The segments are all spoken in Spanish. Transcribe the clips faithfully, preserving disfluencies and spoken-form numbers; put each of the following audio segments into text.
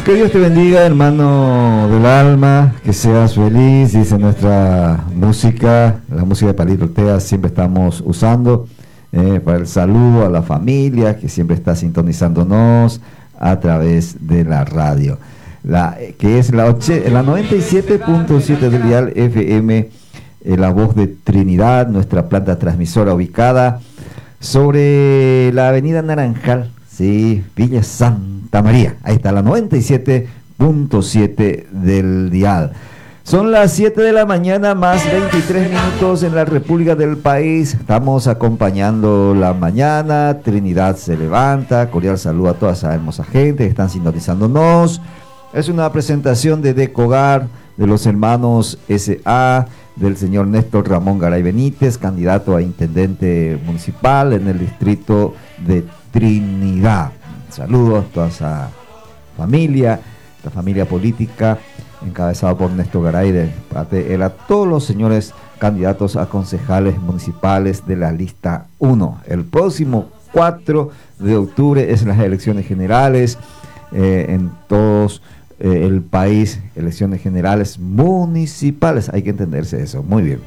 Que Dios te bendiga, hermano del alma, que seas feliz, dice nuestra música, la música de Palito Ortega, siempre estamos usando eh, para el saludo a la familia que siempre está sintonizándonos a través de la radio, la, que es la, la noventa y siete punto siete del dial F M, eh, la voz de Trinidad, nuestra planta transmisora ubicada sobre la avenida Naranjal, sí, Villa Santa María. Ahí está la noventa y siete punto siete del dial. Son las siete de la mañana más veintitrés minutos en la República del país. Estamos acompañando la mañana. Trinidad se levanta. Cordial saludo a toda esa hermosa gente que están sintonizándonos. Es una presentación de Decogar, de los hermanos S A, del señor Néstor Ramón Garay Benítez, candidato a intendente municipal en el distrito de Trinidad. Saludos a toda esa familia, la familia política, encabezado por Néstor Garay, de parte él, a todos los señores candidatos a concejales municipales de la lista uno. El próximo cuatro de octubre es las elecciones generales eh, en todos eh, el país, elecciones generales municipales, hay que entenderse eso, muy bien.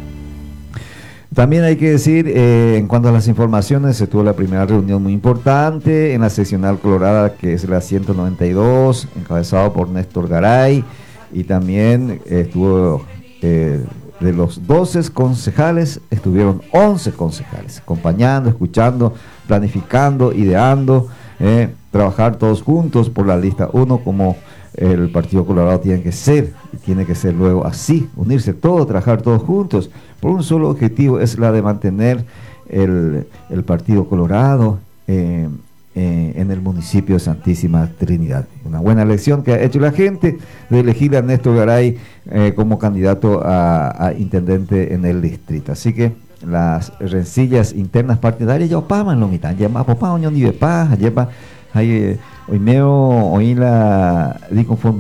También hay que decir, eh, en cuanto a las informaciones, se tuvo la primera reunión muy importante en la seccional Colorada, que es la ciento noventa y dos, encabezado por Néstor Garay, y también eh, estuvo, eh, de los doce concejales, estuvieron once concejales, acompañando, escuchando, planificando, ideando, eh, trabajar todos juntos por la lista uno, como el Partido Colorado tiene que ser, y tiene que ser luego así, unirse todos, trabajar todos juntos, por un solo objetivo, es la de mantener el, el Partido Colorado eh, eh, en el municipio de Santísima Trinidad. Una buena elección que ha hecho la gente de elegir a Néstor Garay eh, como candidato a, a intendente en el distrito. Así que las rencillas internas partidarias ya opaman lo mitad, ya más papá, unión y de paz, ya pa, hay hoy meo, hoy la di conforme